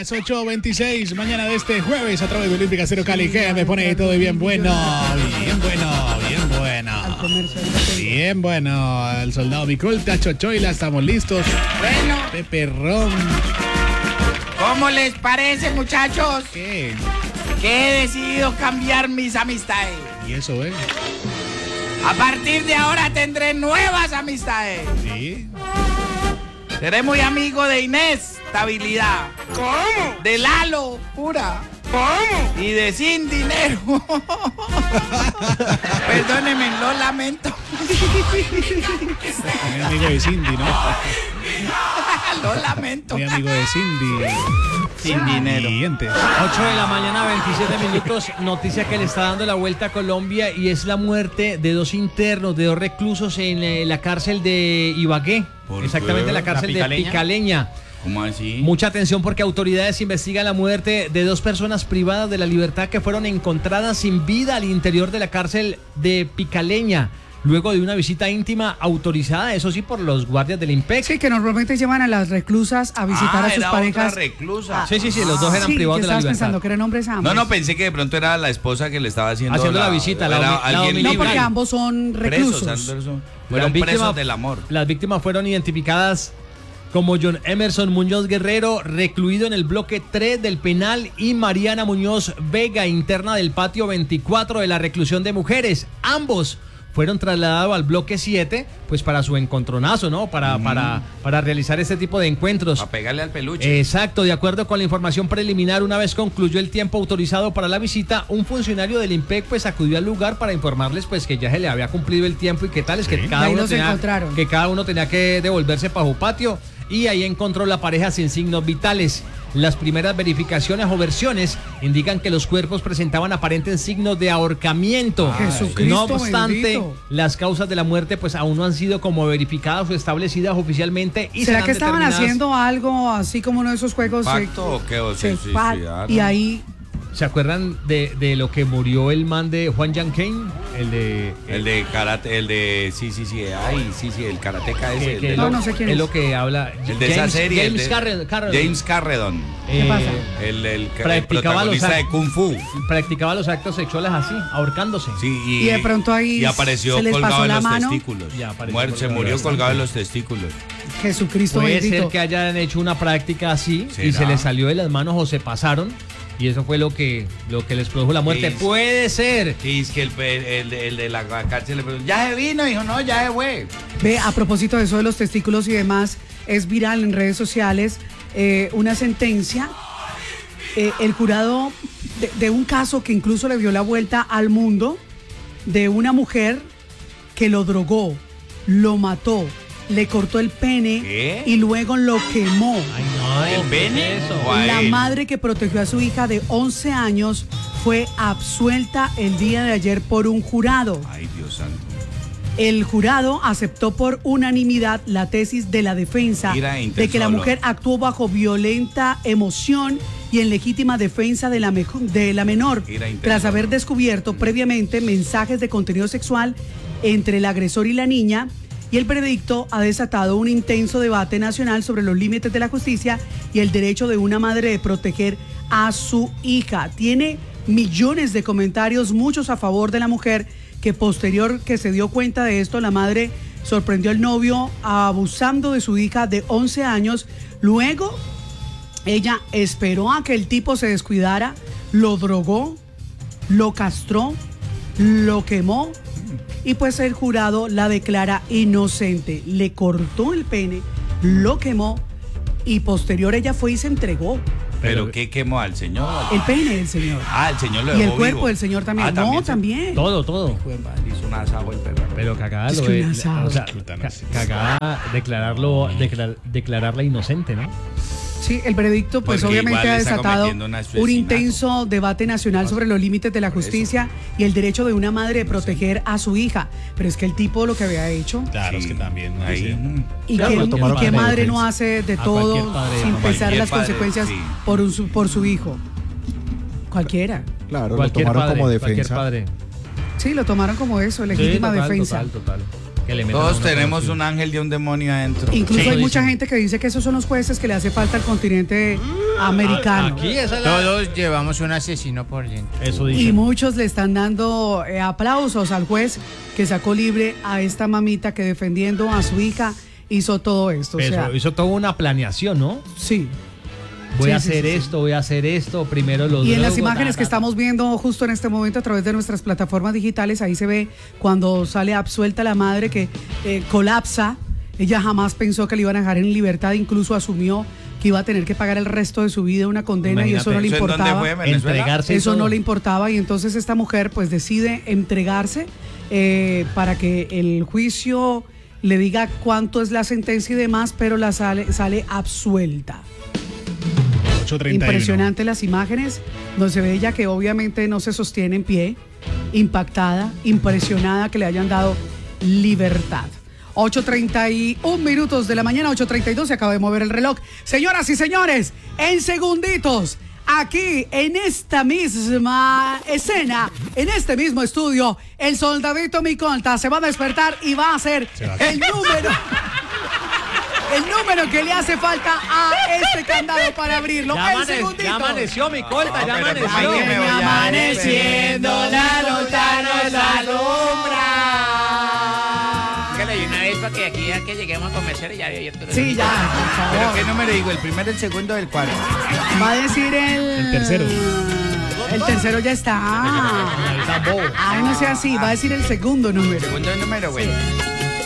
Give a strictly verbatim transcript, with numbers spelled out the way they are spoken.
Las ocho veintiséis, mañana de este jueves a través de Olímpica Cero Cali, que me pone todo bien bueno, bien bueno, bien bueno. Bien bueno, el soldado Micolta, Chochoila, estamos listos. Bueno. Pepe Ron. ¿Cómo les parece, muchachos? ¿Qué? Que he decidido cambiar mis amistades. ¿Y eso, eh? A partir de ahora tendré nuevas amistades. Sí. Seré muy amigo de Inés, estabilidad. ¿Cómo? De Lalo, pura. ¿Cómo? Y de Sin Dinero. Perdónenme, lo lamento. Mi amigo de Cindy, ¿no? Lo lamento. Mi amigo de Cindy. Sin dinero. Siguiente. ocho de la mañana, veintisiete minutos. Noticia que le está dando la vuelta a Colombia y es la muerte de dos internos, de dos reclusos en eh, la cárcel de Ibagué. Exactamente, en la cárcel ¿La de Picaleña? Picaleña. ¿Cómo así? Mucha atención porque autoridades investigan la muerte de dos personas privadas de la libertad que fueron encontradas sin vida al interior de la cárcel de Picaleña, luego de una visita íntima autorizada, eso sí, por los guardias del IMPEC. Sí, que normalmente llevan a las reclusas a visitar ah, a sus era parejas. Otra reclusa. Sí, sí, sí, los dos eran Sí, privados ¿qué de la estabas libertad. pensando que eran hombres ambos? No, no, pensé que de pronto era la esposa que le estaba haciendo, Haciendo la visita, la era domi- la alguien dominical. No, libre. porque ambos son reclusos. Presos, Anderson. Las Fueron víctimas- presos del amor. Las víctimas fueron identificadas como John Emerson Muñoz Guerrero, recluido en el bloque tres del penal, y Mariana Muñoz Vega, interna del patio veinticuatro de la reclusión de mujeres. Ambos fueron trasladados al bloque siete, pues para su encontronazo, ¿no? Para, Mm. para, para realizar este tipo de encuentros. A pegarle al peluche. Exacto, de acuerdo con la información preliminar, una vez concluyó el tiempo autorizado para la visita, un funcionario del IMPEC pues acudió al lugar para informarles pues que ya se le había cumplido el tiempo y que tal es que cada Ahí uno los tenía, encontraron. que cada uno tenía que devolverse para su patio, y ahí encontró la pareja sin signos vitales. Las primeras verificaciones o versiones indican que los cuerpos presentaban aparentes signos de ahorcamiento. Ay, Jesucristo no obstante, bendito. las causas de la muerte pues aún no han sido como verificadas o establecidas oficialmente. Y ¿Será serán que estaban determinadas- haciendo algo así como uno de esos juegos? eh, ¿Pacto o qué? O se se pa- suicidaron? y ahí ¿Se acuerdan de, de lo que murió el man de Juan Yang Kane? El de... El de karate, el de, sí, sí, sí, ay, sí, sí, el karateca ese. que- el que de- No, lo- no sé quién es es. lo que habla... el de esa James- serie. James el de- Carre- Carredon. James Carredon. ¿Qué pasa? El, el, el Practicaba los protagonista de act- Kung Fu. Practicaba los actos sexuales así, ahorcándose. Sí, y, Y de pronto ahí y apareció se les colgado pasó de la los mano. testículos. Ya apareció Muer- se colgado murió de los colgado de los testículos. Jesucristo Puede bendito. ser que hayan hecho una práctica así y ¿Será? se les salió de las manos o se pasaron. Y eso fue lo que, lo que les produjo la muerte. Sí, sí. Puede ser. Y es que el, el, el de la cárcel le preguntó, ¿ya se vino? Dijo, no, ya se fue. Ve, a propósito de eso de los testículos y demás, es viral en redes sociales eh, una sentencia. Eh, el jurado de, de un caso que incluso le dio la vuelta al mundo, de una mujer que lo drogó, lo mató, le cortó el pene ¿Qué? y luego lo quemó. Ay, no. ¿El ¿qué pene? es eso? ¿O a La él? madre que protegió a su hija de once años fue absuelta el día de ayer por un jurado. Ay, Dios santo. El jurado aceptó por unanimidad la tesis de la defensa Ira e de que la intensolo. mujer actuó bajo violenta emoción y en legítima defensa de la, mejo- de la menor, Ira e intensolo. tras haber descubierto previamente mensajes de contenido sexual entre el agresor y la niña. Y el veredicto ha desatado un intenso debate nacional sobre los límites de la justicia y el derecho de una madre de proteger a su hija. Tiene millones de comentarios, muchos a favor de la mujer, que posterior que se dio cuenta de esto, la madre sorprendió al novio abusando de su hija de once años. Luego, ella esperó a que el tipo se descuidara, lo drogó, lo castró, lo quemó. Y pues el jurado la declara inocente. Le cortó el pene, lo quemó y posterior ella fue y se entregó. ¿Pero qué quemó al señor? El pene del señor. Ah, el señor lo Y dejó el cuerpo vivo. del señor también. Ah, no, se- también. Todo, todo. Hijo de madre, hizo un asado el perro. Pero cagada Es lo que de, un asado. o sea, ca- cagada declararlo, declar- declararla inocente, ¿no? Sí, el veredicto pues Porque obviamente igual ha está desatado cometiendo un un asesinato. intenso debate nacional sobre los límites de la Por eso. justicia y el derecho de una madre de proteger a su hija. Pero es que el tipo lo que había hecho, Claro, es que también. ¿no? Ahí. Sí. y Claro, qué, lo tomaron y qué como madre defensa. no hace de A todo cualquier padre, sin a pensar cualquier las padre, consecuencias sí. por, un, su- por su hijo. Cualquiera. Claro, Cualquier lo tomaron padre, como cualquier defensa. padre. Sí, lo tomaron como eso, legítima Sí, total, defensa. Total, total. que le metan a Todos uno tenemos conocido. un ángel y un demonio adentro. Incluso Sí. hay mucha Dicen. gente que dice que esos son los jueces que le hace falta al continente americano. Aquí esa es la... Todos llevamos un asesino por dentro. Eso Y dice. muchos le están dando eh, aplausos al juez que sacó libre a esta mamita que defendiendo a su hija hizo todo esto. O sea, Eso, hizo toda una planeación, ¿no? sí. Voy Sí, a sí, hacer sí, sí. esto, voy a hacer esto, primero los Y en las drogo, imágenes ta, que ta, ta. estamos viendo justo en este momento a través de nuestras plataformas digitales, ahí se ve cuando sale absuelta la madre que eh, colapsa. Ella jamás pensó que le iban a dejar en libertad, incluso asumió que iba a tener que pagar el resto de su vida una condena y eso no le ¿Eso en dónde importaba. fue? ¿En Venezuela? Entregarse Eso todo. no le importaba y entonces esta mujer pues decide entregarse eh, para que el juicio le diga cuánto es la sentencia y demás, pero la sale, sale absuelta. ocho treinta y uno. Impresionante las imágenes donde se ve ella que obviamente no se sostiene en pie, impactada, impresionada que le hayan dado libertad. ocho treinta y uno minutos de la mañana, ocho treinta y dos, se acaba de mover el reloj. Señoras y señores, en segunditos, aquí en esta misma escena, en este mismo estudio, el soldadito Micolta se va a despertar y va a hacer Se va a- el número... El número que le hace falta a este candado para abrirlo. Ya, En amane- segunditos. ya amaneció mi colta, No, ya pero amaneció. ay, que me voy a- Amaneciendo, la nota nos alumbra. Dígale de una vez para que aquí ya que lleguemos a comercial y ya había abierto. Sí, ya, por ¿Pero favor. qué número digo? ¿El primero, el segundo o el cuarto? Va a decir el... El tercero. El tercero ya está. Ahí está bobo. Ay, no sea así. Va a decir el segundo número. Segundo número, bueno.